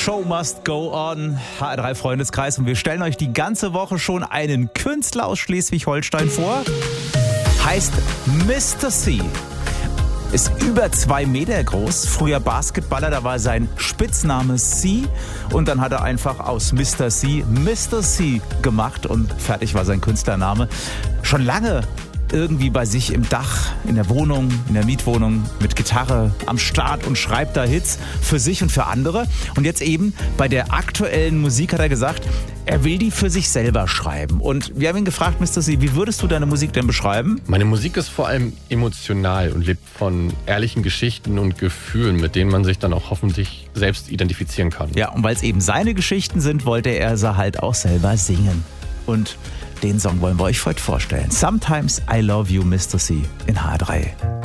Show must go on. HR3 Freundeskreis und wir stellen euch die ganze Woche schon einen Künstler aus Schleswig-Holstein vor. Heißt Mr. C. Ist über 2 Meter groß, früher Basketballer, da war sein Spitzname C und dann hat er einfach aus Mr. C gemacht und fertig war sein Künstlername. Schon lange irgendwie bei sich im Dach, in der Wohnung, in der Mietwohnung mit Gitarre am Start und schreibt da Hits für sich und für andere. Und jetzt eben bei der aktuellen Musik hat er gesagt, er will die für sich selber schreiben. Und wir haben ihn gefragt, Mr. C, wie würdest du deine Musik denn beschreiben? Meine Musik ist vor allem emotional und lebt von ehrlichen Geschichten und Gefühlen, mit denen man sich dann auch hoffentlich selbst identifizieren kann. Ja, und weil es eben seine Geschichten sind, wollte er sie halt auch selber singen. Und den Song wollen wir euch heute vorstellen. Sometimes I Love You, Mr. C in HR3.